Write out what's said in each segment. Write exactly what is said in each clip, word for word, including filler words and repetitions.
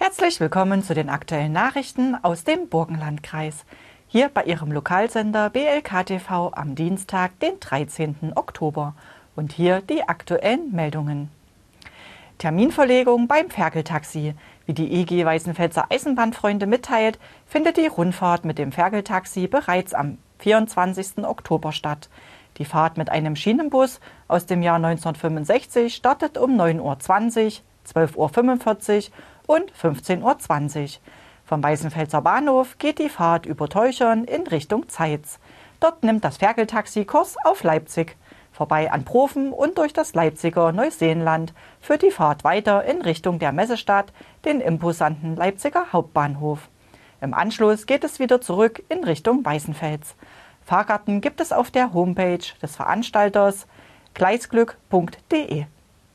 Herzlich willkommen zu den aktuellen Nachrichten aus dem Burgenlandkreis. Hier bei Ihrem Lokalsender B L K T V am Dienstag, den dreizehnten Oktober. Und hier die aktuellen Meldungen. Terminverlegung beim Ferkeltaxi. Wie die I G Weißenfelser Eisenbahnfreunde mitteilt, findet die Rundfahrt mit dem Ferkeltaxi bereits am vierundzwanzigsten Oktober statt. Die Fahrt mit einem Schienenbus aus dem Jahr neunzehnhundertfünfundsechzig startet um neun Uhr zwanzig, zwölf Uhr fünfundvierzig und fünfzehn Uhr zwanzig. Vom Weißenfelser Bahnhof geht die Fahrt über Teuchern in Richtung Zeitz. Dort nimmt das Ferkeltaxi Kurs auf Leipzig, vorbei an Profen und durch das Leipziger Neuseenland führt die Fahrt weiter in Richtung der Messestadt, den imposanten Leipziger Hauptbahnhof. Im Anschluss geht es wieder zurück in Richtung Weißenfels. Fahrkarten gibt es auf der Homepage des Veranstalters gleisglück punkt de.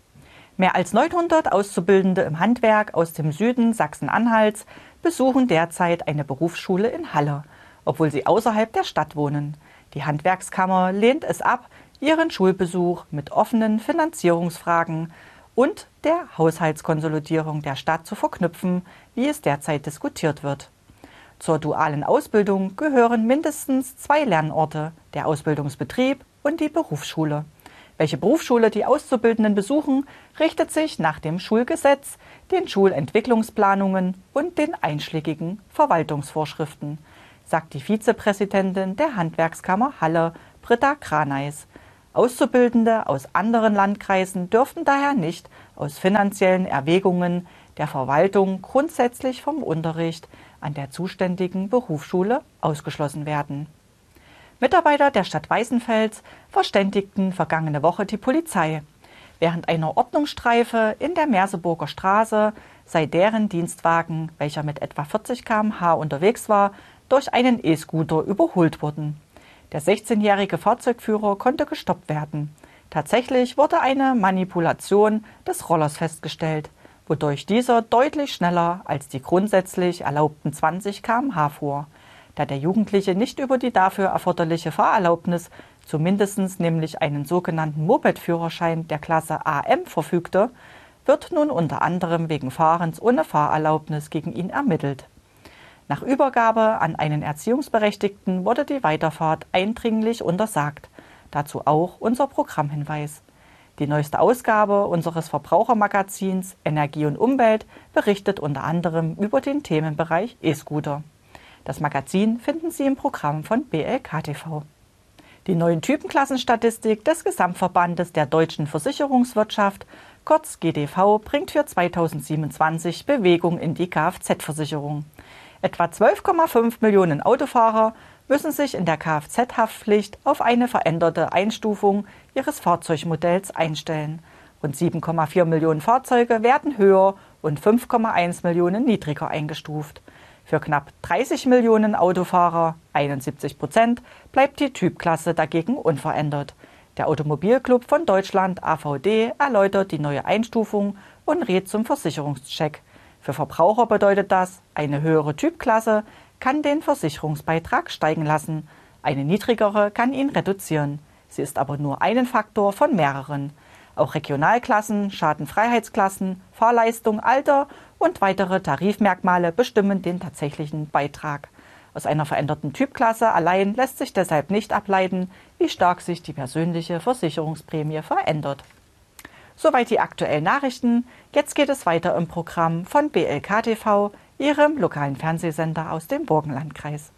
Mehr als neunhundert Auszubildende im Handwerk aus dem Süden Sachsen-Anhalts besuchen derzeit eine Berufsschule in Halle, obwohl sie außerhalb der Stadt wohnen. Die Handwerkskammer lehnt es ab, ihren Schulbesuch mit offenen Finanzierungsfragen und der Haushaltskonsolidierung der Stadt zu verknüpfen, wie es derzeit diskutiert wird. Zur dualen Ausbildung gehören mindestens zwei Lernorte, der Ausbildungsbetrieb und die Berufsschule. Welche Berufsschule die Auszubildenden besuchen, richtet sich nach dem Schulgesetz, den Schulentwicklungsplanungen und den einschlägigen Verwaltungsvorschriften, sagt die Vizepräsidentin der Handwerkskammer Halle, Britta Kraneis. Auszubildende aus anderen Landkreisen dürften daher nicht aus finanziellen Erwägungen der Verwaltung grundsätzlich vom Unterricht an der zuständigen Berufsschule ausgeschlossen werden. Mitarbeiter der Stadt Weißenfels verständigten vergangene Woche die Polizei. Während einer Ordnungsstreife in der Merseburger Straße sei deren Dienstwagen, welcher mit etwa vierzig Kilometer pro Stunde unterwegs war, durch einen E-Scooter überholt worden. Der sechzehnjährige Fahrzeugführer konnte gestoppt werden. Tatsächlich wurde eine Manipulation des Rollers festgestellt, wodurch dieser deutlich schneller als die grundsätzlich erlaubten zwanzig Kilometer pro Stunde fuhr. Da der Jugendliche nicht über die dafür erforderliche Fahrerlaubnis, zumindest nämlich einen sogenannten Moped-Führerschein der Klasse A M verfügte, wird nun unter anderem wegen Fahrens ohne Fahrerlaubnis gegen ihn ermittelt. Nach Übergabe an einen Erziehungsberechtigten wurde die Weiterfahrt eindringlich untersagt. Dazu auch unser Programmhinweis. Die neueste Ausgabe unseres Verbrauchermagazins Energie und Umwelt berichtet unter anderem über den Themenbereich E-Scooter. Das Magazin finden Sie im Programm von B L K T V. Die neuen Typenklassenstatistik des Gesamtverbandes der deutschen Versicherungswirtschaft, kurz G D V, bringt für zweitausendsiebenundzwanzig Bewegung in die Kfz-Versicherung. Etwa zwölf Komma fünf Millionen Autofahrer müssen sich in der Kfz-Haftpflicht auf eine veränderte Einstufung ihres Fahrzeugmodells einstellen. Rund sieben Komma vier Millionen Fahrzeuge werden höher und fünf Komma eins Millionen niedriger eingestuft. Für knapp dreißig Millionen Autofahrer, einundsiebzig Prozent, bleibt die Typklasse dagegen unverändert. Der Automobilclub von Deutschland A V D erläutert die neue Einstufung und rät zum Versicherungscheck. Für Verbraucher bedeutet das, eine höhere Typklasse kann den Versicherungsbeitrag steigen lassen, eine niedrigere kann ihn reduzieren. Sie ist aber nur einen Faktor von mehreren. Auch Regionalklassen, Schadenfreiheitsklassen, Fahrleistung, Alter und weitere Tarifmerkmale bestimmen den tatsächlichen Beitrag. Aus einer veränderten Typklasse allein lässt sich deshalb nicht ableiten, wie stark sich die persönliche Versicherungsprämie verändert. Soweit die aktuellen Nachrichten. Jetzt geht es weiter im Programm von B L K T V, Ihrem lokalen Fernsehsender aus dem Burgenlandkreis.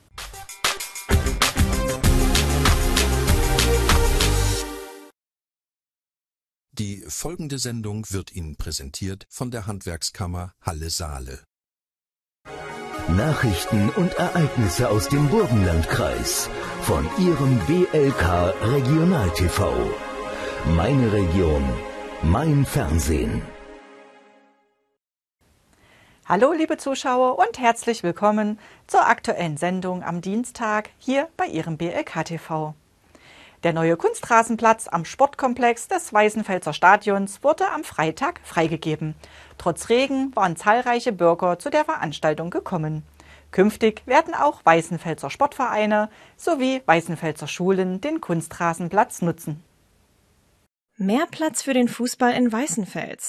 Die folgende Sendung wird Ihnen präsentiert von der Handwerkskammer Halle-Saale. Nachrichten und Ereignisse aus dem Burgenlandkreis von Ihrem B L K Regional T V. Meine Region, mein Fernsehen. Hallo liebe Zuschauer und herzlich willkommen zur aktuellen Sendung am Dienstag hier bei Ihrem B L K T V. Der neue Kunstrasenplatz am Sportkomplex des Weißenfelser Stadions wurde am Freitag freigegeben. Trotz Regen waren zahlreiche Bürger zu der Veranstaltung gekommen. Künftig werden auch Weißenfelser Sportvereine sowie Weißenfelser Schulen den Kunstrasenplatz nutzen. Mehr Platz für den Fußball in Weißenfels.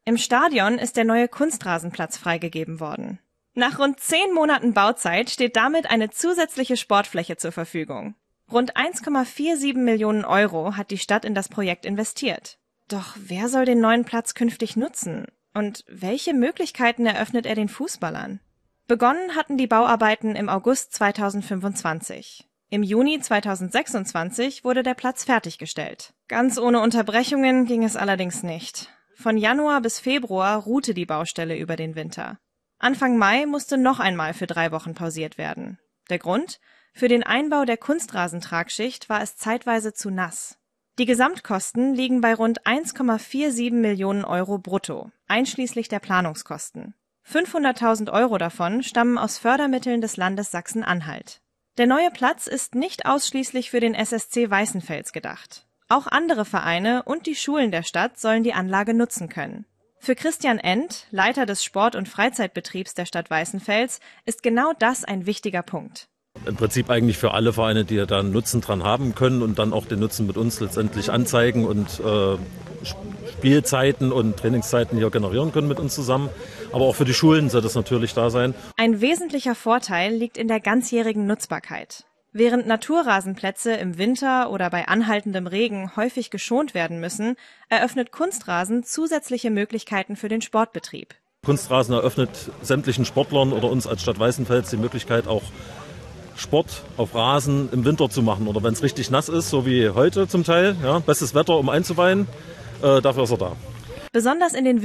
Im Stadion ist der neue Kunstrasenplatz freigegeben worden. Nach rund zehn Monaten Bauzeit steht damit eine zusätzliche Sportfläche zur Verfügung. Rund eins Komma siebenundvierzig Millionen Euro hat die Stadt in das Projekt investiert. Doch wer soll den neuen Platz künftig nutzen? Und welche Möglichkeiten eröffnet er den Fußballern? Begonnen hatten die Bauarbeiten im August zweitausendfünfundzwanzig. Im Juni zweitausendsechsundzwanzig wurde der Platz fertiggestellt. Ganz ohne Unterbrechungen ging es allerdings nicht. Von Januar bis Februar ruhte die Baustelle über den Winter. Anfang Mai musste noch einmal für drei Wochen pausiert werden. Der Grund? Für den Einbau der Kunstrasentragschicht war es zeitweise zu nass. Die Gesamtkosten liegen bei rund eins Komma siebenundvierzig Millionen Euro brutto, einschließlich der Planungskosten. fünfhunderttausend Euro davon stammen aus Fördermitteln des Landes Sachsen-Anhalt. Der neue Platz ist nicht ausschließlich für den S S C Weißenfels gedacht. Auch andere Vereine und die Schulen der Stadt sollen die Anlage nutzen können. Für Christian End, Leiter des Sport- und Freizeitbetriebs der Stadt Weißenfels, ist genau das ein wichtiger Punkt. Im Prinzip eigentlich für alle Vereine, die da einen Nutzen dran haben können und dann auch den Nutzen mit uns letztendlich anzeigen und äh, Spielzeiten und Trainingszeiten hier generieren können mit uns zusammen. Aber auch für die Schulen soll das natürlich da sein. Ein wesentlicher Vorteil liegt in der ganzjährigen Nutzbarkeit. Während Naturrasenplätze im Winter oder bei anhaltendem Regen häufig geschont werden müssen, eröffnet Kunstrasen zusätzliche Möglichkeiten für den Sportbetrieb. Kunstrasen eröffnet sämtlichen Sportlern oder uns als Stadt Weißenfels die Möglichkeit, auch Sport auf Rasen im Winter zu machen. Oder wenn es richtig nass ist, so wie heute zum Teil. Ja, bestes Wetter, um einzuweihen, äh, dafür ist er da. Besonders in den